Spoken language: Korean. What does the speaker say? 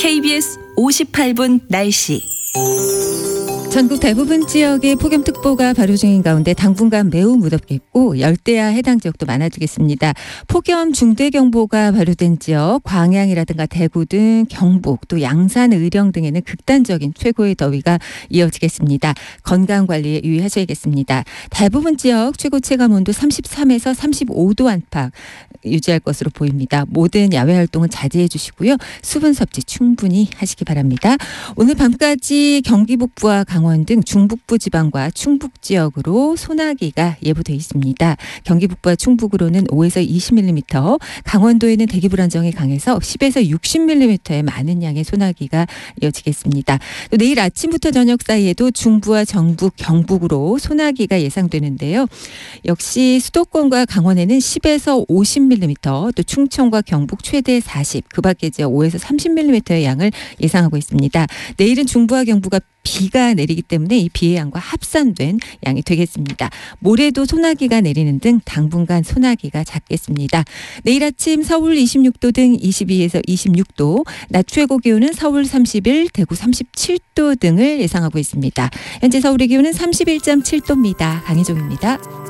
KBS 58분 날씨. 전국 대부분 지역에 폭염특보가 발효 중인 가운데 당분간 매우 무덥겠고 열대야 해당 지역도 많아지겠습니다. 폭염 중대경보가 발효된 지역 광양이라든가 대구 등 경북 또 양산 의령 등에는 극단적인 최고의 더위가 이어지겠습니다. 건강관리에 유의하셔야겠습니다. 대부분 지역 최고 체감온도 33에서 35도 안팎 유지할 것으로 보입니다. 모든 야외 활동은 자제해 주시고요. 수분 섭취 충분히 하시기 바랍니다. 오늘 밤까지 경기 북부와 강원 등 중북부 지방과 충북 지역으로 소나기가 예보돼 있습니다. 경기 북부와 충북으로는 5에서 20mm, 강원도에는 대기 불안정이 강해서 10에서 60mm의 많은 양의 소나기가 이어지겠습니다. 또 내일 아침부터 저녁 사이에도 중부와 정북, 경북으로 소나기가 예상되는데요. 역시 수도권과 강원에는 10에서 50mm, 또 충청과 경북 최대 40, 그 밖의 지역 5에서 30mm의 양을 예상하고 있습니다. 내일은 중부와 경부가 비가 내리기 때문에 이 비의 양과 합산된 양이 되겠습니다. 모레도 소나기가 내리는 등 당분간 소나기가 잦겠습니다. 내일 아침 서울 26도 등 22에서 26도, 낮 최고 기온은 서울 31, 대구 37도 등을 예상하고 있습니다. 현재 서울의 기온은 31.7도입니다. 강희종입니다.